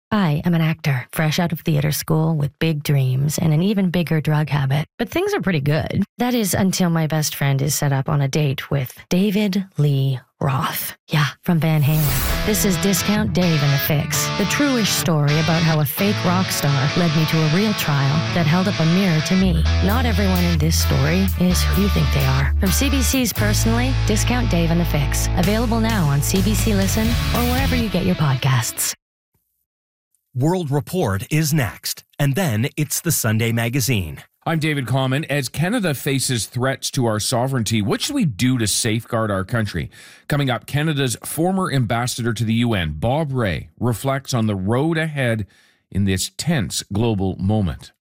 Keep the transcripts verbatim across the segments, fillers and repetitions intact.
I am an actor, fresh out of theater school with big dreams and an even bigger drug habit. But things are pretty good. That is until my best friend is set up on a date with David Lee Roth. Yeah, from Van Halen. This is Discount Dave and the Fix, the true-ish story about how a fake rock star led me to a real trial that held up a mirror to me. Not everyone in this story is who you think they are. From C B C's Personally, Discount Dave and the Fix. Available now on C B C Listen or wherever you get your podcasts. World Report is next, and then it's the Sunday Magazine. I'm David Common. As Canada faces threats to our sovereignty, what should we do to safeguard our country? Coming up, Canada's former ambassador to the U N, Bob Rae, reflects on the road ahead in this tense global moment.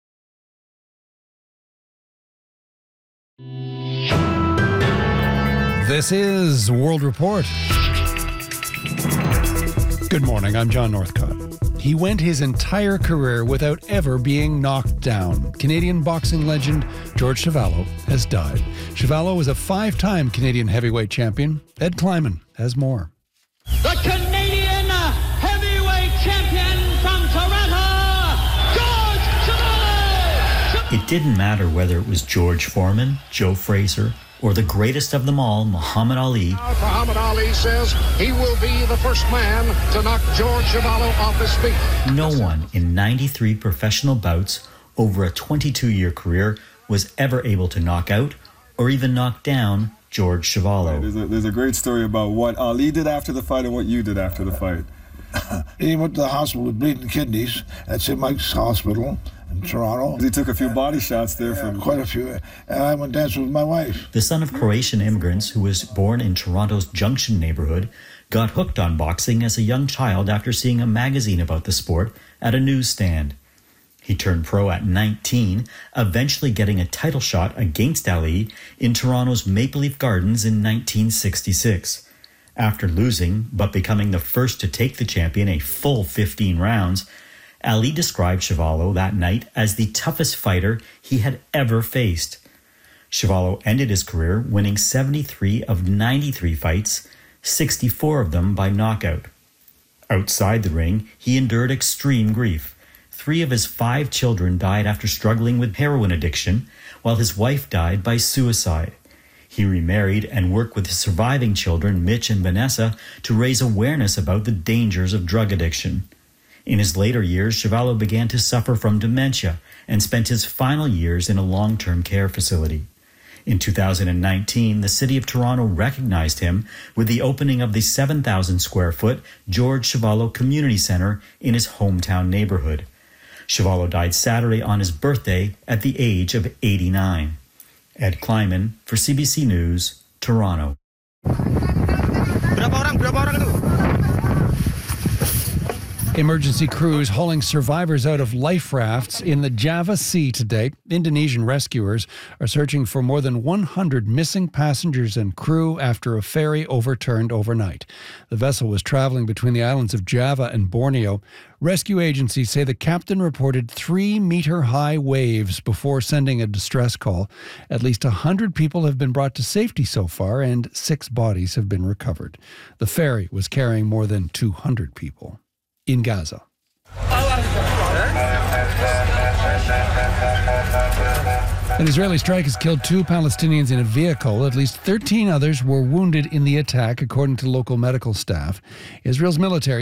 This is World Report. Good morning, I'm John Northcott. He went his entire career without ever being knocked down. Canadian boxing legend George Chuvalo has died. Chuvalo was a five-time Canadian heavyweight champion. Ed Kleiman has more. The Canadian heavyweight champion from Toronto, George Chuvalo! It didn't matter whether it was George Foreman, Joe Frazier, or the greatest of them all, Muhammad Ali. Muhammad Ali says he will be the first man to knock George Chuvalo off his feet. No one in ninety-three professional bouts over a twenty-two-year career was ever able to knock out or even knock down George Chuvalo. There's a, there's a great story about what Ali did after the fight and what you did after the fight. He went to the hospital with bleeding kidneys at Saint Mike's Hospital in Toronto. He took a few body shots there. Yeah, from quite a few. And I went dancing with my wife. The son of Croatian immigrants who was born in Toronto's Junction neighborhood got hooked on boxing as a young child after seeing a magazine about the sport at a newsstand. He turned pro at nineteen, eventually getting a title shot against Ali in Toronto's Maple Leaf Gardens in nineteen sixty-six. After losing, but becoming the first to take the champion a full fifteen rounds, Ali described Chuvalo that night as the toughest fighter he had ever faced. Chuvalo ended his career winning seventy-three of ninety-three fights, sixty-four of them by knockout. Outside the ring, he endured extreme grief. Three of his five children died after struggling with heroin addiction, while his wife died by suicide. He remarried and worked with his surviving children, Mitch and Vanessa, to raise awareness about the dangers of drug addiction. In his later years, Chuvalo began to suffer from dementia and spent his final years in a long-term care facility. In two thousand nineteen, the city of Toronto recognized him with the opening of the seven thousand square foot George Chuvalo Community Centre in his hometown neighborhood. Chuvalo died Saturday on his birthday at the age of eighty-nine. Ed Kleiman for C B C News, Toronto. Emergency crews hauling survivors out of life rafts in the Java Sea today. Indonesian rescuers are searching for more than one hundred missing passengers and crew after a ferry overturned overnight. The vessel was traveling between the islands of Java and Borneo. Rescue agencies say the captain reported three-meter-high waves before sending a distress call. At least one hundred people have been brought to safety so far, and six bodies have been recovered. The ferry was carrying more than two hundred people. In Gaza. An Israeli strike has killed two Palestinians in a vehicle. At least thirteen others were wounded in the attack, according to local medical staff. Israel's military